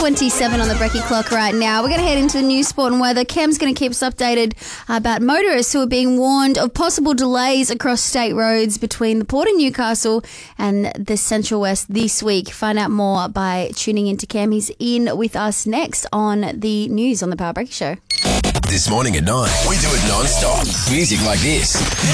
9:27 on the Brekkie clock right now. We're going to head into the news, sport and weather. Cam's going to keep us updated about motorists who are being warned of possible delays across state roads between the Port of Newcastle and the Central West this week. Find out more by tuning in to Cam. He's in with us next on the news on the Power Brekkie Show. This morning at 9, we do it non-stop. Music like this.